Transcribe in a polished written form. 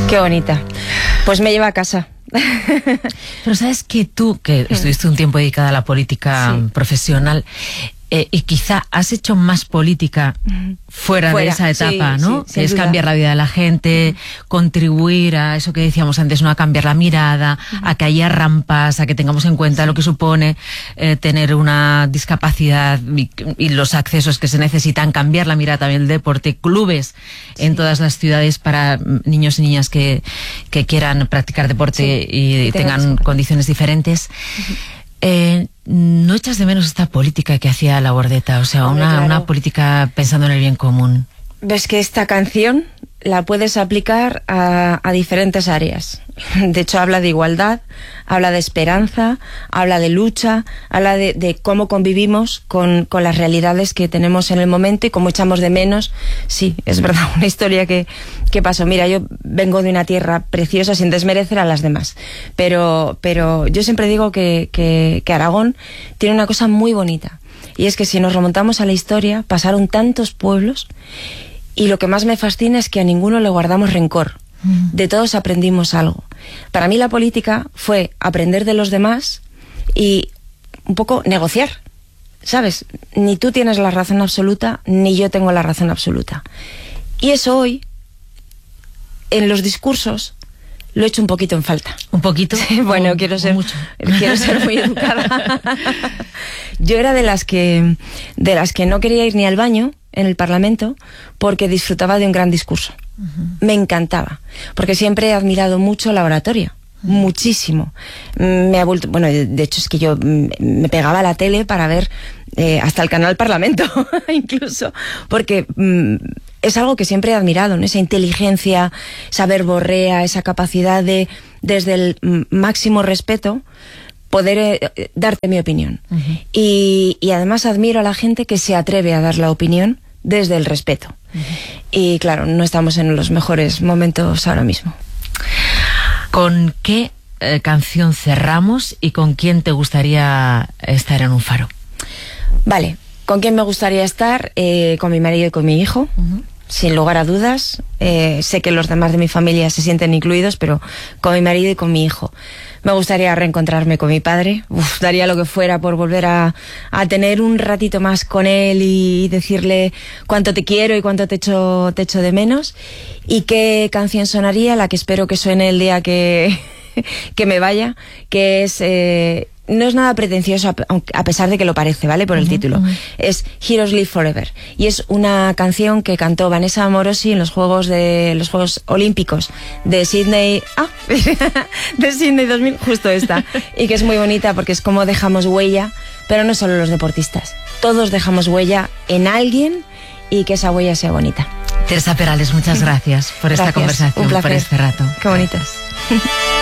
Qué bonita. Pues me lleva a casa. Pero sabes que tú, que estuviste un tiempo dedicada a la política profesional, y quizá has hecho más política fuera de esa etapa, ¿no? Sí, que es duda. Cambiar la vida de la gente, contribuir a eso que decíamos antes, ¿no? A cambiar la mirada, a que haya rampas, a que tengamos en cuenta lo que supone tener una discapacidad y los accesos que se necesitan, cambiar la mirada también del deporte, clubes en todas las ciudades para niños y niñas que quieran practicar deporte y tengan condiciones diferentes. ¿No echas de menos esta política que hacía la Bordeta? O sea, una política pensando en el bien común. Ves que esta canción la puedes aplicar a diferentes áreas. De hecho, habla de igualdad, habla de esperanza, habla de lucha, habla de cómo convivimos con las realidades que tenemos en el momento y cómo echamos de menos. Sí, es verdad, una historia que pasó. Mira, yo vengo de una tierra preciosa sin desmerecer a las demás, pero yo siempre digo que Aragón tiene una cosa muy bonita, y es que si nos remontamos a la historia, pasaron tantos pueblos, y lo que más me fascina es que a ninguno le guardamos rencor. De todos aprendimos algo. Para mí la política fue aprender de los demás y un poco negociar, ¿sabes? Ni tú tienes la razón absoluta, ni yo tengo la razón absoluta. Y eso hoy, en los discursos, lo he hecho un poquito en falta. ¿Un poquito? Bueno, quiero ser muy educada. Yo era de las que no quería ir ni al baño en el Parlamento porque disfrutaba de un gran discurso. Me encantaba, porque siempre he admirado mucho la oratoria, muchísimo. Bueno, de hecho es que yo me pegaba a la tele para ver hasta el canal Parlamento, incluso, porque es algo que siempre he admirado, ¿no? Esa inteligencia, esa verborrea, esa capacidad de, desde el máximo respeto, poder darte mi opinión. Y además admiro a la gente que se atreve a dar la opinión desde el respeto. Y claro, no estamos en los mejores momentos ahora mismo. ¿Con qué canción cerramos y con quién te gustaría estar en un faro? Vale, ¿con quién me gustaría estar? Con mi marido y con mi hijo. Sin lugar a dudas. Sé que los demás de mi familia se sienten incluidos, pero con mi marido y con mi hijo. Me gustaría reencontrarme con mi padre. Daría lo que fuera por volver a tener un ratito más con él y decirle cuánto te quiero y cuánto te echo de menos. ¿Y qué canción sonaría? La que espero que suene el día que me vaya, que es... no es nada pretencioso, a pesar de que lo parece, ¿vale? Por el título. Es Heroes Live Forever. Y es una canción que cantó Vanessa Amorosi en los Juegos Olímpicos de Sydney... de Sydney 2000, justo esta. Y que es muy bonita porque es como dejamos huella, pero no solo los deportistas. Todos dejamos huella en alguien y que esa huella sea bonita. Teresa Perales, muchas gracias por esta conversación, un placer. por este rato. Qué bonitas.